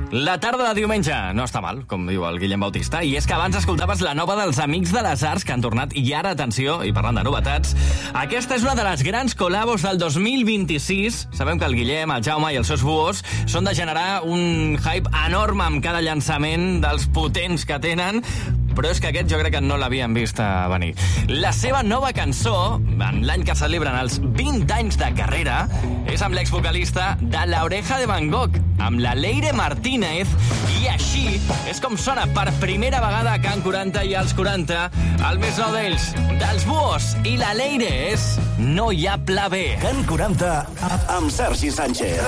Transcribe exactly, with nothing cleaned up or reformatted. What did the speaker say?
La tarda de diumenge no està mal, com diu el Guillem Bautista, i és que abans escoltaves la nova dels Amics de les Arts que han tornat, i ara, atenció, i parlant de novetats, aquesta és una de les grans col·labos del dos mil vint-i-sis. Sabem que el Guillem, el Jaume i els seus buos són de generar un hype enorme amb cada llançament dels potents que tenen, però és que aquest jo crec que no l'havien vist a venir. La seva nova cançó, en l'any que celebren els vint anys de carrera, és amb l'exvocalista de La Oreja de Van Gogh, amb la Leire Martínez, i així és com sona per primera vegada a Can quaranta i als quaranta, el més nou d'ells, dels Buos i la Leire, és No hi ha pla B. Can quaranta amb Sergi Sánchez.